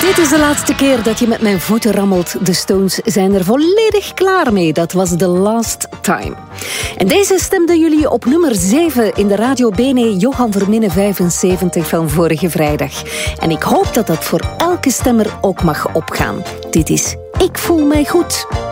Dit is de laatste keer dat je met mijn voeten rammelt. De Stones zijn er volledig klaar mee. Dat was The Last Time. En deze stemden jullie op nummer 7 in de Radio Bene Johan Verminne 75 van vorige vrijdag. En ik hoop dat dat voor elke stemmer ook mag opgaan. Dit is Ik Voel Mij Goed.